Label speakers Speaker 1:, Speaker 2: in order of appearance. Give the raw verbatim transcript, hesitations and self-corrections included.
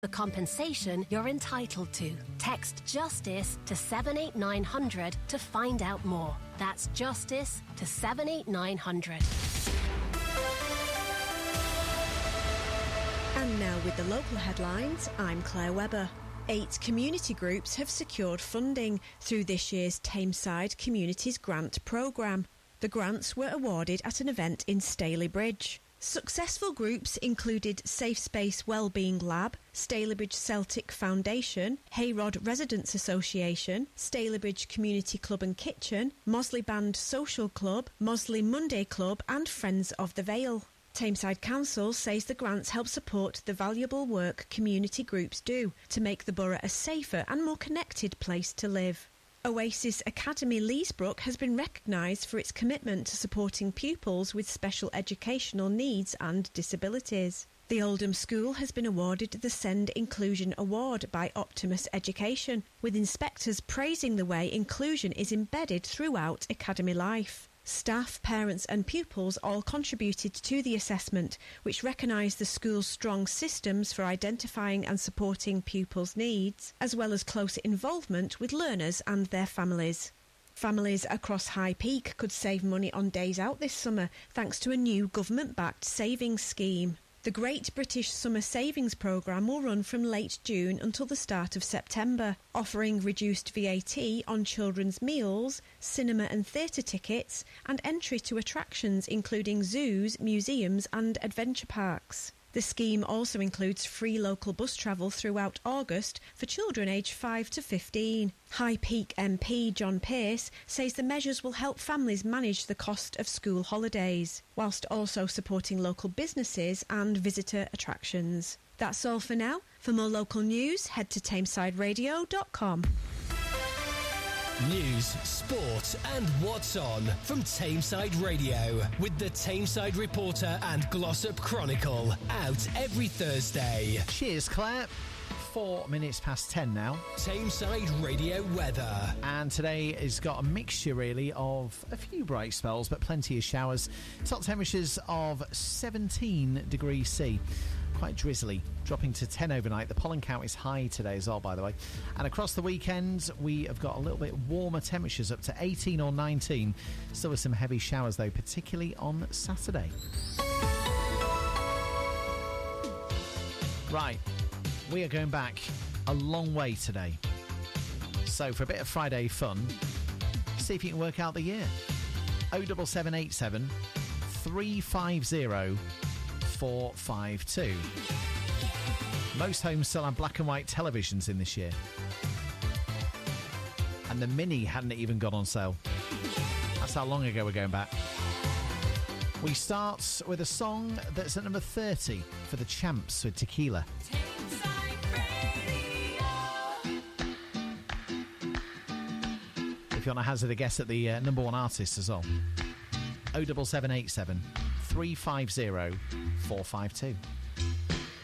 Speaker 1: the compensation you're entitled to. Text JUSTICE to seven eight nine hundred to find out more. That's JUSTICE to seven eight nine hundred.
Speaker 2: And now with the local headlines, I'm Claire Webber. Eight community groups have secured funding through this year's Tameside Communities Grant Programme. The grants were awarded at an event in Stalybridge. Successful groups included Safe Space Wellbeing Lab, Stalybridge Celtic Foundation, Hayrod Residents Association, Stalybridge Community Club and Kitchen, Mosley Band Social Club, Mosley Monday Club and Friends of the Vale. Tameside Council says the grants help support the valuable work community groups do to make the borough a safer and more connected place to live. Oasis Academy Leesbrook has been recognised for its commitment to supporting pupils with special educational needs and disabilities. The Oldham School has been awarded the Send Inclusion Award by Optimus Education, with inspectors praising the way inclusion is embedded throughout academy life. Staff, parents and pupils all contributed to the assessment, which recognised the school's strong systems for identifying and supporting pupils' needs, as well as close involvement with learners and their families. Families across High Peak could save money on days out this summer thanks to a new government-backed savings scheme. The Great British Summer Savings Programme will run from late June until the start of September, offering reduced V A T on children's meals, cinema and theatre tickets, and entry to attractions including zoos, museums and adventure parks. The scheme also includes free local bus travel throughout August for children aged five to fifteen. High Peak M P John Pearce says the measures will help families manage the cost of school holidays, whilst also supporting local businesses and visitor attractions. That's all for now. For more local news, head to tameside radio dot com.
Speaker 3: News, sport and what's on from Tameside Radio with the Tameside Reporter and Glossop Chronicle, out every Thursday.
Speaker 4: Cheers, Claire. Four minutes past ten now.
Speaker 3: Tameside Radio weather.
Speaker 4: And today has got a mixture, really, of a few bright spells, but plenty of showers. Top temperatures of seventeen degrees C. Quite drizzly, dropping to ten overnight. The pollen count is high today as well, by the way. And across the weekend, we have got a little bit warmer temperatures, up to eighteen or nineteen. Still with some heavy showers, though, particularly on Saturday. Right. We are going back a long way today. So for a bit of Friday fun, see if you can work out the year. oh seven seven eight seven, three five zero, four five two. Most homes still have black and white televisions in this year. And the Mini hadn't even gone on sale. That's how long ago we're going back. We start with a song that's at number thirty for the Champs with Tequila. If you want to hazard a guess at the uh, number one artist as well. oh seven seven eight seven, three five zero, four five two.